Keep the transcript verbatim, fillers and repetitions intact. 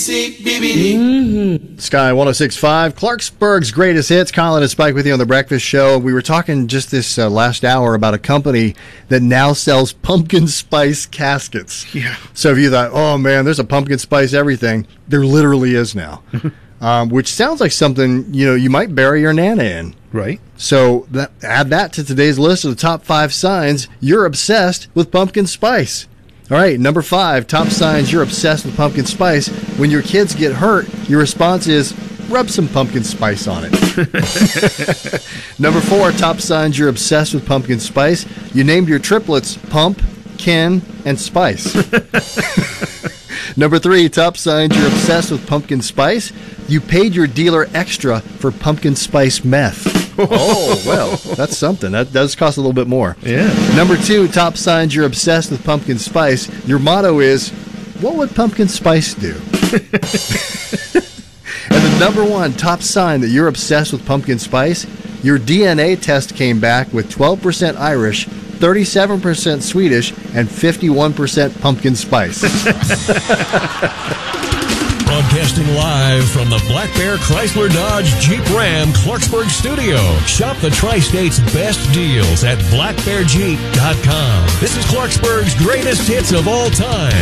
Mm-hmm. Sky one oh six point five, Clarksburg's greatest hits. Colin and Spike with you on The Breakfast Show. We were talking just this uh, last hour about a company that now sells pumpkin spice caskets. Yeah. So if you thought, oh man, there's a pumpkin spice everything, there literally is now. um, which sounds like something, you know, you might bury your Nana in. Right. So that, add that to today's list of the top five signs you're obsessed with pumpkin spice. All right, number five, top signs you're obsessed with pumpkin spice. When your kids get hurt, your response is, rub some pumpkin spice on it. Number four, top signs you're obsessed with pumpkin spice. You named your triplets Pump, Ken, and Spice. Number three, top signs you're obsessed with pumpkin spice. You paid your dealer extra for pumpkin spice meth. Oh, well, that's something. That does cost a little bit more. Yeah. Number two, top signs you're obsessed with pumpkin spice. Your motto is, what would pumpkin spice do? And the number one top sign that you're obsessed with pumpkin spice, your D N A test came back with twelve percent Irish, thirty-seven percent Swedish, and fifty-one percent pumpkin spice. Broadcasting live from the Black Bear Chrysler Dodge Jeep Ram Clarksburg studio. Shop the Tri-State's best deals at black bear jeep dot com. This is Clarksburg's greatest hits of all time.